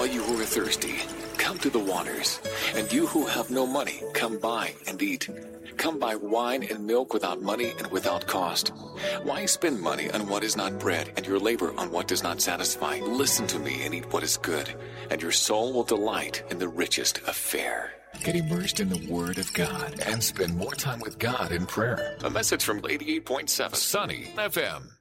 you who are thirsty, come to the waters. And you who have no money, come buy and eat. Come buy wine and milk without money and without cost. Why spend money on what is not bread and your labor on what does not satisfy? Listen to me and eat what is good, and your soul will delight in the richest of fare. Get immersed in the Word of God and spend more time with God in prayer. A message from 88.7 Sunny FM.